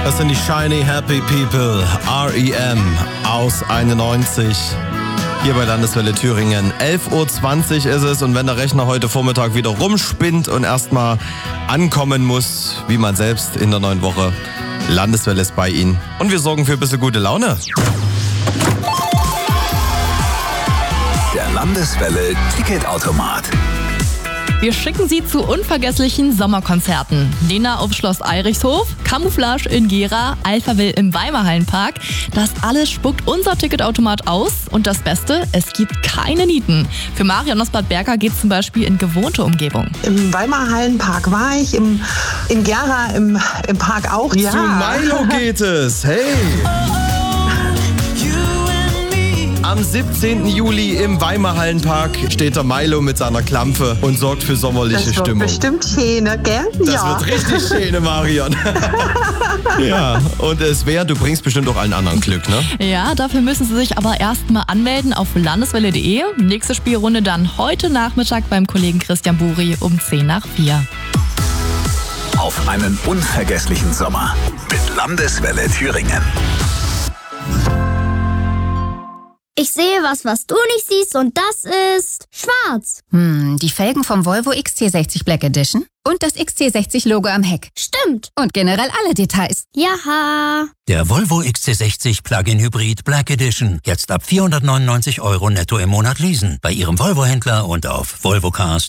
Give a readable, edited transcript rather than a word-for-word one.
Das sind die Shiny Happy People, R.E.M. aus 91. Hier bei Landeswelle Thüringen. 11.20 Uhr ist es und wenn der Rechner heute Vormittag wieder rumspinnt und erstmal ankommen muss, wie man selbst in der neuen Woche, Landeswelle ist bei Ihnen. Und wir sorgen für ein bisschen gute Laune. Der Landeswelle Ticketautomat. Wir schicken Sie zu unvergesslichen Sommerkonzerten. Lena auf Schloss Eirichshof, Camouflage in Gera, Alphaville im Weimarhallenpark. Das alles spuckt unser Ticketautomat aus. Und das Beste, es gibt keine Nieten. Für Marion aus Bad Berka geht es zum Beispiel in gewohnte Umgebung. Im Weimarhallenpark war ich, in Gera im Park auch. Ja. Zu Milo geht es. Hey! Am 17. Juli im Weimarhallenpark steht der Milo mit seiner Klampfe und sorgt für sommerliche Stimmung. Das wird bestimmt schöne, gell? Das wird richtig schöne, Marion. Ja, und du bringst bestimmt auch allen anderen Glück, ne? Ja, dafür müssen Sie sich aber erstmal anmelden auf landeswelle.de. Nächste Spielrunde dann heute Nachmittag beim Kollegen Christian Buri um 4:10. Auf einen unvergesslichen Sommer mit Landeswelle Thüringen. Ich sehe was du nicht siehst und das ist schwarz. Die Felgen vom Volvo XC60 Black Edition und das XC60-Logo am Heck. Stimmt. Und generell alle Details. Jaha. Der Volvo XC60 Plug-in Hybrid Black Edition. Jetzt ab 499 € netto im Monat leasen. Bei Ihrem Volvo-Händler und auf volvocars.de.